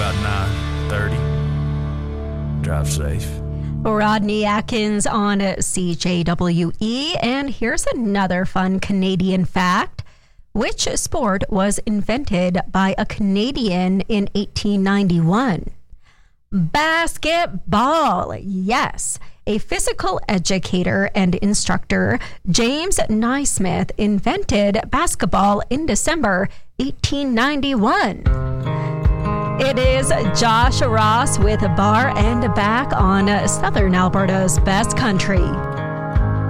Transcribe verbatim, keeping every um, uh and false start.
about nine thirty. Drive safe. Rodney Atkins on C J W E. And here's another fun Canadian fact. Which sport was invented by a Canadian in eighteen ninety-one? Basketball. Yes. A physical educator and instructor, James Naismith, invented basketball in December eighteen ninety-one. It is Josh Ross with Bar and Back on Southern Alberta's Best Country.